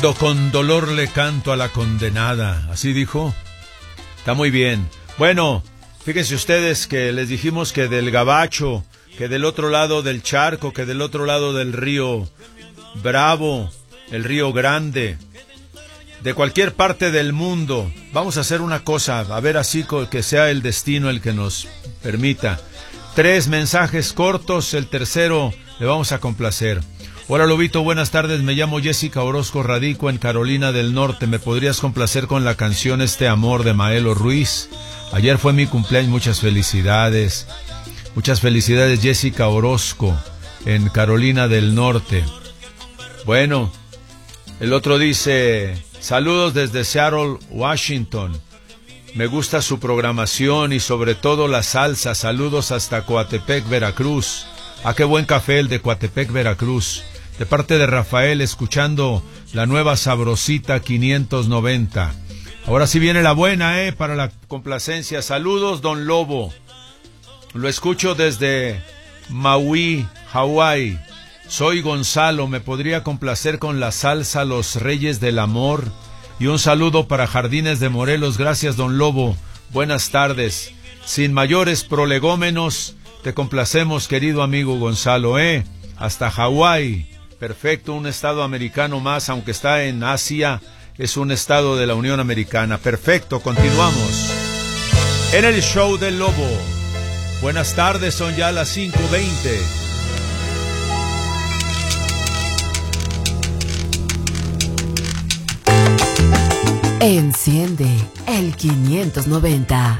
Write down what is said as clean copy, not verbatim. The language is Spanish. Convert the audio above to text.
Con dolor le canto a la condenada, así dijo. Está muy bien. Bueno, fíjense ustedes que les dijimos que del Gabacho, que del otro lado del charco, que del otro lado del río Bravo, el río Grande, de cualquier parte del mundo, vamos a hacer una cosa, a ver así que sea el destino el que nos permita. 3 mensajes cortos, el tercero le vamos a complacer. Hola Lobito, buenas tardes, me llamo Jessica Orozco, radico en Carolina del Norte, ¿me podrías complacer con la canción Este Amor de Maelo Ruiz? Ayer fue mi cumpleaños, muchas felicidades Jessica Orozco, en Carolina del Norte. Bueno, el otro dice, saludos desde Seattle, Washington, me gusta su programación y sobre todo la salsa, saludos hasta Coatepec, Veracruz. Ah, qué buen café el de Coatepec, Veracruz. De parte de Rafael, escuchando la nueva sabrosita 590. Ahora sí viene la buena, para la complacencia. Saludos, don Lobo. Lo escucho desde Maui, Hawái. Soy Gonzalo, ¿me podría complacer con la salsa Los Reyes del Amor? Y un saludo para Jardines de Morelos. Gracias, don Lobo. Buenas tardes. Sin mayores prolegómenos, te complacemos, querido amigo Gonzalo, hasta Hawái. Perfecto, un estado americano más, aunque está en Asia, es un estado de la Unión Americana. Perfecto, continuamos. En el show del Lobo. Buenas tardes, son ya las 5:20. Enciende el 590.